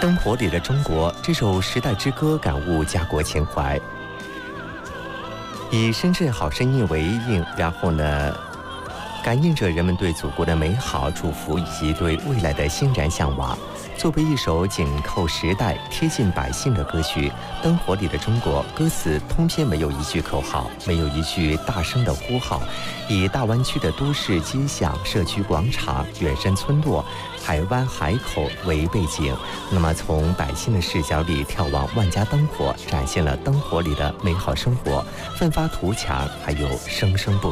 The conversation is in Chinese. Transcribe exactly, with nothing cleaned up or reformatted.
灯火里的中国这首时代之歌感悟家国情怀，以深圳好声音为应，然后呢感应着人们对祖国的美好祝福以及对未来的欣然向往。作为一首紧扣时代、贴近百姓的歌曲，《灯火里的中国》歌词通篇没有一句口号，没有一句大声的呼号，以大湾区的都市街巷、社区广场、远山村落、海湾海口为背景，那么从百姓的视角里眺望万家灯火，展现了灯火里的美好生活，奋发图强，还有生生不